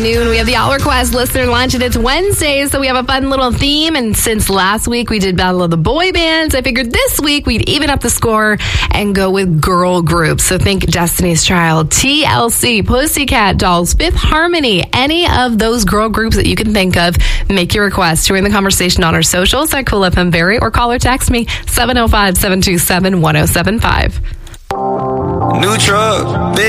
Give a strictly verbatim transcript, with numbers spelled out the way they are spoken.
afternoon. We have the All Request Listener Lunch, and it's Wednesday, so we have a fun little theme. And since last week we did Battle of the Boy Bands, I figured this week we'd even up the score and go with girl groups. So think Destiny's Child, T L C, Pussycat Dolls, Fifth Harmony, any of those girl groups that you can think of. Make your request. Join the conversation on our socials at Cool F M Barrie, or call or text me seven oh five, seven two seven, one oh seven five. New truck.